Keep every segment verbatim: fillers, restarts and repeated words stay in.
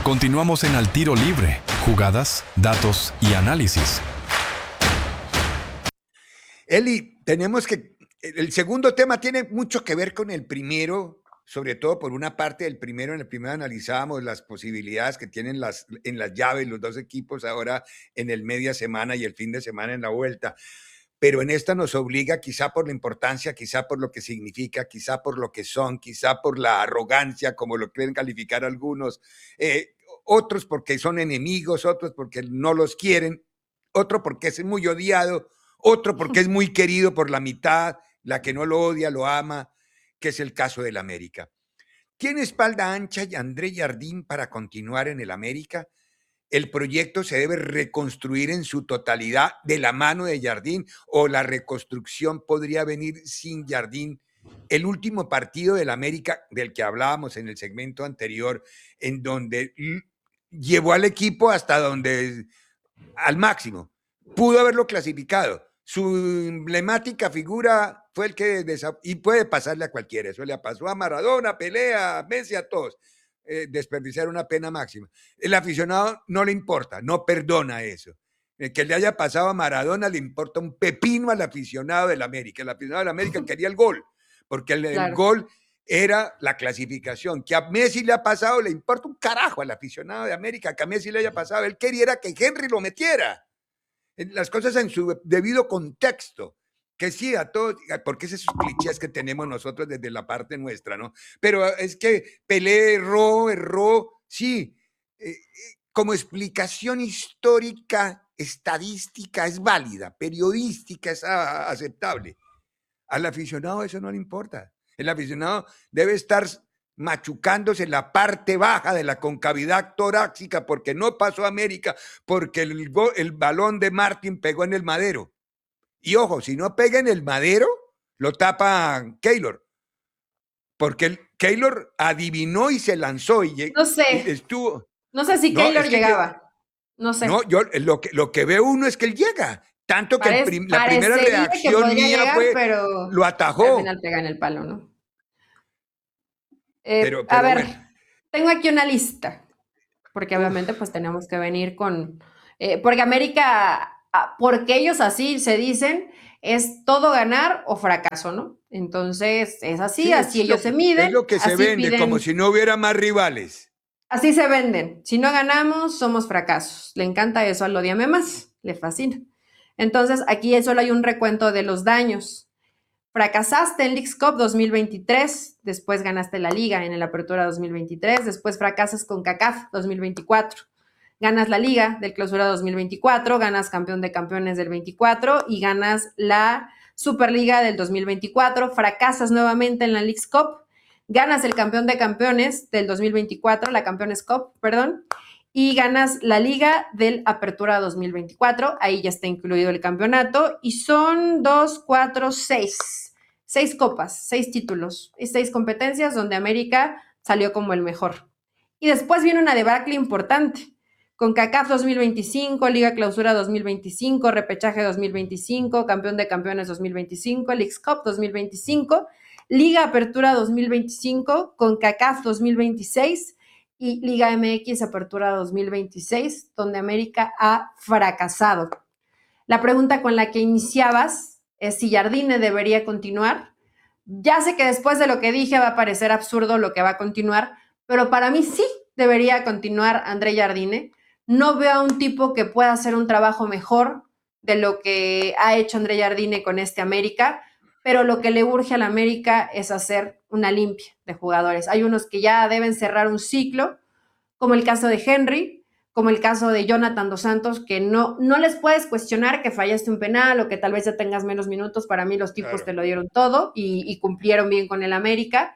Continuamos en Al Tiro Libre, jugadas, datos y análisis. Eli, tenemos que... El segundo tema tiene mucho que ver con el primero, sobre todo por una parte del primero. En el primero analizábamos las posibilidades que tienen las, en las llaves los dos equipos ahora en el media semana y el fin de semana en la vuelta. Pero en esta nos obliga, quizá por la importancia, quizá por lo que significa, quizá por lo que son, quizá por la arrogancia, como lo quieren calificar algunos, eh, otros porque son enemigos, otros porque no los quieren, otro porque es muy odiado, otro porque es muy querido por la mitad, la que no lo odia, lo ama, que es el caso del América. ¿Tiene espalda ancha y André Jardín para continuar en el América? ¿El proyecto se debe reconstruir en su totalidad de la mano de Jardín o la reconstrucción podría venir sin Jardín? El último partido del América, del que hablábamos en el segmento anterior, en donde llevó al equipo hasta donde, al máximo, pudo haberlo clasificado. Su emblemática figura fue el que, y puede pasarle a cualquiera, eso le pasó a Maradona, Pelé, a Messi, a todos. Eh, desperdiciar una pena máxima. El aficionado no le importa, no perdona eso. El que le haya pasado a Maradona le importa un pepino al aficionado del América. El aficionado del América quería el gol, porque el, claro. el gol era la clasificación. Que a Messi le ha pasado, le importa un carajo al aficionado de América, que a Messi le haya pasado. Él quería que Henry lo metiera. Las cosas en su debido contexto. Que sí, a todos, porque esos clichés que tenemos nosotros desde la parte nuestra, ¿no? Pero es que Pelé erró, erró, sí, eh, como explicación histórica, estadística es válida, periodística es a, aceptable. Al aficionado eso no le importa. El aficionado debe estar machucándose en la parte baja de la concavidad torácica porque no pasó a América, porque el, el balón de Martín pegó en el madero. Y ojo, si no pega en el madero, lo tapa Keylor. Porque el Keylor adivinó y se lanzó y, no sé. y estuvo. No sé si no, Keylor es que llegaba. No sé. No, yo lo que, lo que ve uno es que él llega. Tanto que Parece, el prim, la primera reacción mía llegar, fue, pero lo atajó. Al final pega en el palo, ¿no? Eh, pero, pero, a ver, bueno. tengo aquí una lista. Porque Uf. obviamente pues tenemos que venir con... Eh, porque América, porque ellos así se dicen, es todo ganar o fracaso, ¿no? Entonces es así, sí, así es ellos lo, se miden. Es lo que se vende, piden, como si no hubiera más rivales. Así se venden. Si no ganamos, somos fracasos. Le encanta eso al Odiame Más, le fascina. Entonces aquí solo hay un recuento de los daños. Fracasaste en Leagues Cup dos mil veintitrés, después ganaste la Liga en el Apertura dos mil veintitrés, después fracasas con CACAF dos mil veinticuatro, ganas la Liga del Clausura dos mil veinticuatro, ganas Campeón de Campeones del veinticuatro y ganas la Superliga del dos mil veinticuatro, fracasas nuevamente en la Leagues Cup, ganas el Campeón de Campeones del dos mil veinticuatro, la Campeones Cup, perdón, y ganas la Liga del Apertura dos mil veinticuatro, ahí ya está incluido el campeonato, y son dos, cuatro, seis, seis copas, seis títulos, y seis competencias donde América salió como el mejor. Y después viene una debacle importante, con CACAF dos mil veinticinco, Liga Clausura dos mil veinticinco, Repechaje dos mil veinticinco, Campeón de Campeones dos mil veinticinco, Leagues Cup dos mil veinticinco, Liga Apertura dos mil veinticinco, con CACAF dos mil veintiséis, y Liga M X Apertura dos mil veintiséis, donde América ha fracasado. La pregunta con la que iniciabas es si Jardine debería continuar. Ya sé que después de lo que dije va a parecer absurdo lo que va a continuar, pero para mí sí debería continuar André Jardine. No veo a un tipo que pueda hacer un trabajo mejor de lo que ha hecho André Jardine con este América, pero lo que le urge a la América es hacer una limpia de jugadores. Hay unos que ya deben cerrar un ciclo, como el caso de Henry, como el caso de Jonathan Dos Santos, que no, no les puedes cuestionar que fallaste un penal o que tal vez ya tengas menos minutos. Para mí los tipos claro. te lo dieron todo y, y cumplieron bien con el América.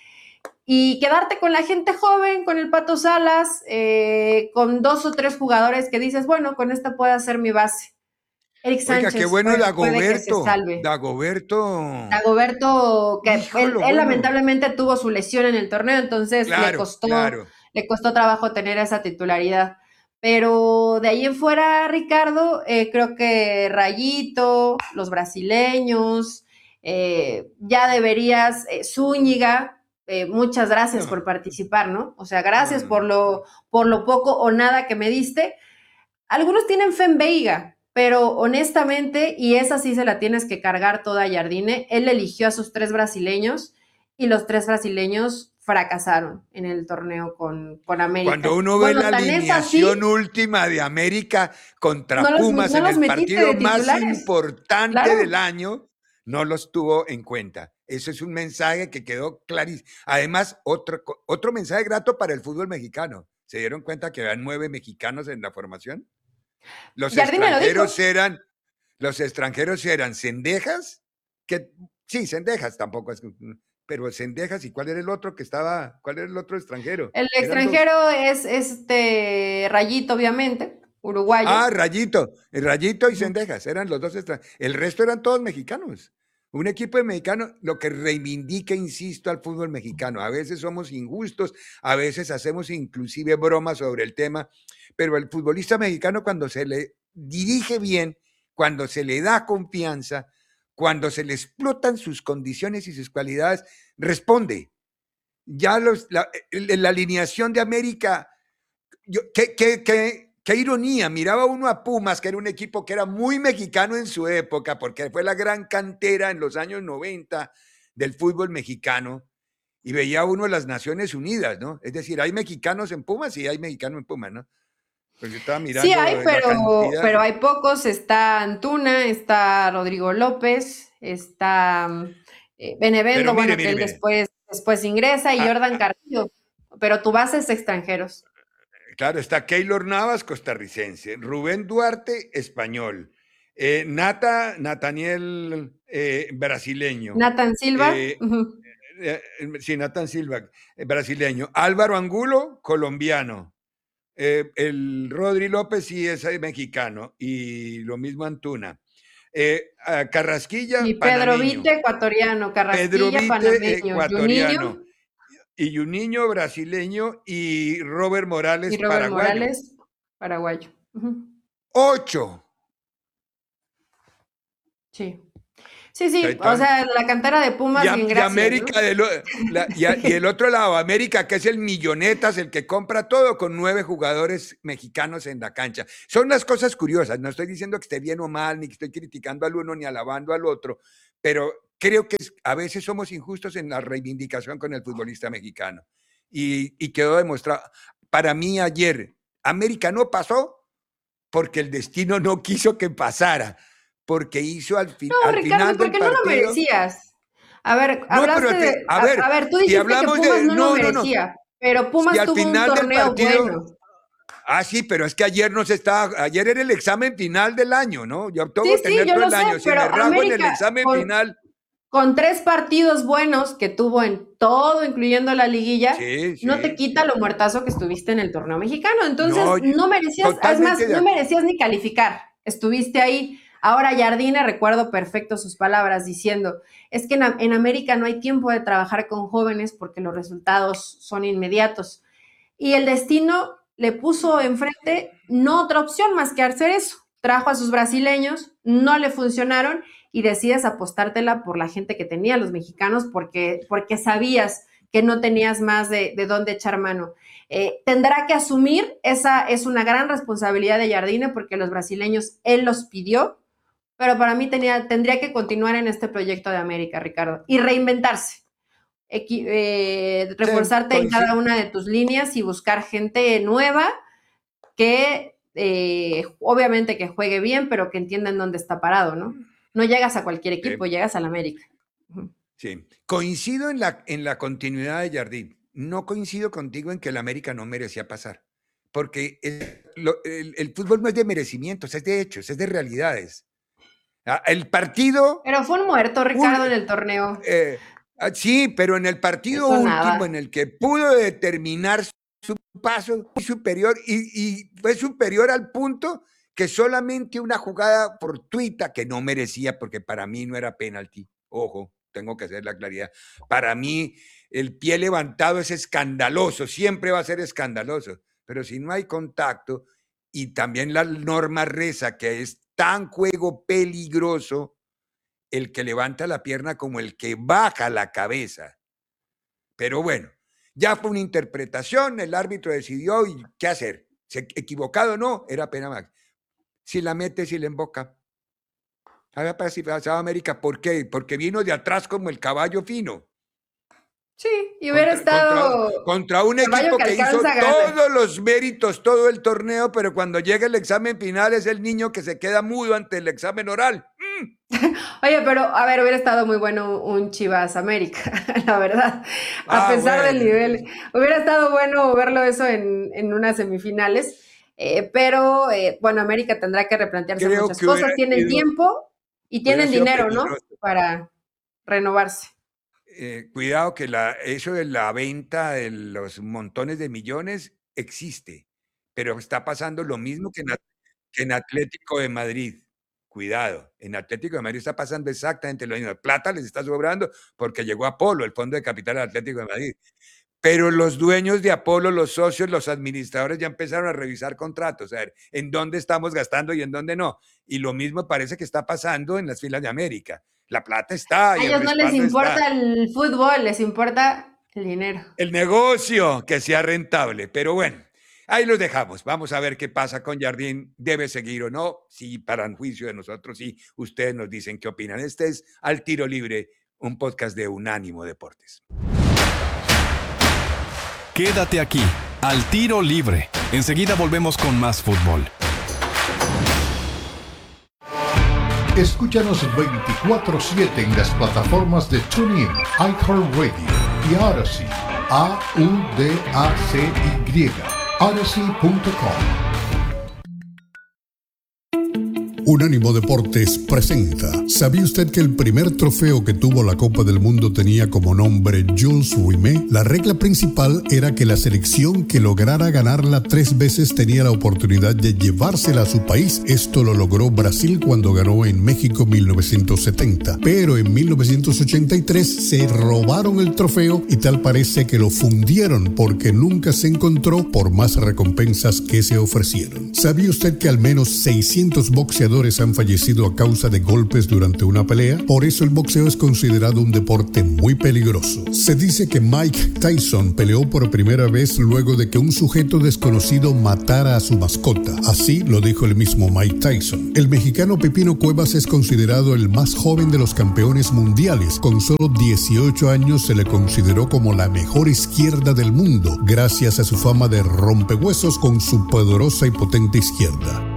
Y quedarte con la gente joven, con el Pato Salas, eh, con dos o tres jugadores que dices, bueno, con esta puede ser mi base. Eric Sánchez. Oiga, qué bueno puede, Dagoberto. Puede que se Dagoberto. Dagoberto, que Híjole, él, él bueno. lamentablemente tuvo su lesión en el torneo, entonces claro, le costó, claro. le costó trabajo tener esa titularidad. Pero de ahí en fuera, Ricardo, eh, creo que Rayito, los brasileños, eh, ya deberías, eh, Zúñiga, eh, muchas gracias No, por participar, ¿no? O sea, no, gracias no, por no. lo, por lo poco o nada que me diste. Algunos tienen fe en Veiga, pero honestamente, y esa sí se la tienes que cargar toda a Jardine, él eligió a sus tres brasileños y los tres brasileños fracasaron en el torneo con, con América. Cuando uno ve la Bueno, tan es alineación así, última de América no contra los, Pumas no en los el metiste partido de más titulares, importante claro. del año, no los tuvo en cuenta. Eso es un mensaje que quedó clarísimo. Además, otro, otro mensaje grato para el fútbol mexicano. ¿Se dieron cuenta que había nueve mexicanos en la formación? Los Jardine lo extranjeros dijo. eran, los extranjeros eran Cendejas, que sí, Cendejas tampoco es, pero Cendejas, ¿y cuál era el otro que estaba? ¿Cuál era el otro extranjero? El Eran dos. extranjero es este Rayito, obviamente, uruguayo. Ah, Rayito, el Rayito y Ujú. Cendejas, eran los dos extranjeros. El resto eran todos mexicanos. Un equipo de mexicanos, lo que reivindica, insisto, al fútbol mexicano. A veces somos injustos, a veces hacemos inclusive bromas sobre el tema, pero el futbolista mexicano cuando se le dirige bien, cuando se le da confianza, cuando se le explotan sus condiciones y sus cualidades, responde. Ya los, la, la alineación de América, yo, ¿qué, qué, qué, qué ironía, miraba uno a Pumas, que era un equipo que era muy mexicano en su época, porque fue la gran cantera en los años noventa del fútbol mexicano, y veía uno las Naciones Unidas, ¿no? Es decir, hay mexicanos en Pumas y hay mexicanos en Pumas, ¿no? Pues yo estaba Sí hay, mirando la pero, cantidad. pero hay pocos. Está Antuna, está Rodrigo López, está eh, Pero Benevendo, mire, bueno, que mire, él mire. después, después ingresa, y Ah, Jordan ah, Carrillo, pero tu base es extranjeros. claro, está Keylor Navas, costarricense, Rubén Duarte, español, eh, Nata, Nathaniel, eh, brasileño, Nathan Silva, eh, uh-huh. eh, sí, Nathan Silva, eh, brasileño, Álvaro Angulo, colombiano, eh, el Rodri López sí es eh, mexicano, y lo mismo Antuna, eh, ah, Y Carrasquilla, Pedro Vite, panameño, ecuatoriano, Pedro Carrasquilla, Vite, panameño, Juninho ecuatoriano, y un niño brasileño, y Robert y Morales, Robert paraguayo. Morales, paraguayo. Uh-huh. Ocho. Sí. Sí, sí, o Entonces, sea, la cantera de y, Pumas, a- bien, y gracias, ¿no? América, del o- la- y, a- y el otro lado, América, que es el millonetas, el que compra todo, con nueve jugadores mexicanos en la cancha. Son las cosas curiosas. No estoy diciendo que esté bien o mal, ni que estoy criticando al uno ni alabando al otro, pero creo que es- a veces somos injustos en la reivindicación con el futbolista mexicano. Y, y quedó demostrado. Para mí ayer, América no pasó porque el destino no quiso que pasara, porque hizo al, fin, No, al Ricardo, final del porque no lo partido. merecías. A ver, No, pero hablaste al fin, de, a a, ver, a ver, tú si dijiste que hablamos Pumas de, no lo no, no, no, merecía, pero si Pumas al tuvo un final del torneo partido, bueno. ah, sí, pero es que ayer no se estaba, ayer era el examen final del año, ¿no? Yo Sí, tengo que sí, tener yo todo lo el sé, año, si pero me rajo en el América examen con, final, con tres partidos buenos que tuvo en todo, incluyendo la liguilla, sí, no te sí, quita lo muertazo que estuviste en el torneo mexicano. Entonces, no, no merecías, es totalmente más, de no acuerdo. merecías ni calificar. Estuviste ahí. Ahora, Jardine, recuerdo perfecto sus palabras diciendo, es que en, en América no hay tiempo de trabajar con jóvenes porque los resultados son inmediatos. Y el destino le puso enfrente no otra opción más que hacer eso. Trajo a sus brasileños, no le funcionaron y decides apostártela por la gente que tenía, los mexicanos, porque, porque sabías que no tenías más de, de dónde echar mano. Eh, tendrá que asumir, esa es una gran responsabilidad de Jardine, porque los brasileños él los pidió, pero para mí tenía, tendría que continuar en este proyecto de América, Ricardo, y reinventarse. Equi eh, Sí, reforzarte en cada coincido, una de tus líneas y buscar gente nueva que eh, obviamente que juegue bien, pero que entienda en dónde está parado, ¿no? No llegas a cualquier equipo, sí, llegas al América. Ujú. sí. Coincido en la, en la continuidad de Jardín. No coincido contigo en que el América no merecía pasar, porque el, lo, el, el fútbol no es de merecimientos, es de hechos, es de realidades. Ah, el partido, Pero fue un muerto, ul- Ricardo, en el torneo. eh, ah, sí, pero en el partido Eso último en nada. el que pudo determinar su paso muy superior y, y fue superior al punto que solamente una jugada fortuita que no merecía, porque para mí no era penalti, ojo, tengo que hacer la claridad, para mí el pie levantado es escandaloso, siempre va a ser escandaloso, pero si no hay contacto y también la norma reza que es tan juego peligroso el que levanta la pierna como el que baja la cabeza. Pero bueno, ya fue una interpretación, el árbitro decidió y qué hacer. ¿Se equivocado o no? Era pena máxima. Si la mete, si la emboca. Había pasado América, ¿por qué? Porque vino de atrás como el caballo fino. Sí, y hubiera contra, estado... Contra, contra un equipo que, que hizo todos los méritos, todo el torneo, pero cuando llega el examen final es el niño que se queda mudo ante el examen oral. Mm. Oye, pero a ver, hubiera estado muy bueno un Chivas América, la verdad. A ah, pesar bueno. del nivel. Hubiera estado bueno verlo eso en, en unas semifinales. Eh, pero, eh, bueno, América tendrá que replantearse Creo muchas cosas. Tienen sido, tiempo y tienen dinero, ¿no? Para renovarse. Eh, cuidado que la, eso de la venta de los montones de millones existe, pero está pasando lo mismo que en, que en Atlético de Madrid. Cuidado, en Atlético de Madrid está pasando exactamente lo mismo. Plata les está sobrando porque llegó Apolo, el fondo de capital del Atlético de Madrid. Pero los dueños de Apolo, los socios, los administradores ya empezaron a revisar contratos, a ver en dónde estamos gastando y en dónde no. Y lo mismo parece que está pasando en las filas de América. La plata está. A ellos no les importa está. el fútbol, les importa el dinero. El negocio, que sea rentable. Pero bueno, ahí los dejamos. Vamos a ver qué pasa con Jardín. ¿Debe seguir o no? Sí, para un juicio de nosotros, sí. Ustedes nos dicen qué opinan. Este es Al Tiro Libre, un podcast de Unánimo Deportes. Quédate aquí, Al Tiro Libre. Enseguida volvemos con más fútbol. Escúchanos veinticuatro siete en las plataformas de TuneIn, iHeartRadio y Odyssey. A U D A C Y. Odyssey punto com. Unánimo Deportes presenta. ¿Sabía usted que el primer trofeo que tuvo la Copa del Mundo tenía como nombre Jules Rimet? La regla principal era que la selección que lograra ganarla tres veces tenía la oportunidad de llevársela a su país. Esto lo logró Brasil cuando ganó en México mil novecientos setenta. Pero en mil novecientos ochenta y tres se robaron el trofeo y tal parece que lo fundieron porque nunca se encontró por más recompensas que se ofrecieron. ¿Sabía usted que al menos seiscientos boxeadores han fallecido a causa de golpes durante una pelea? Por eso el boxeo es considerado un deporte muy peligroso. Se dice que Mike Tyson peleó por primera vez luego de que un sujeto desconocido matara a su mascota. Así lo dijo el mismo Mike Tyson. El mexicano Pepino Cuevas es considerado el más joven de los campeones mundiales. Con solo dieciocho años se le consideró como la mejor izquierda del mundo, gracias a su fama de rompehuesos con su poderosa y potente izquierda.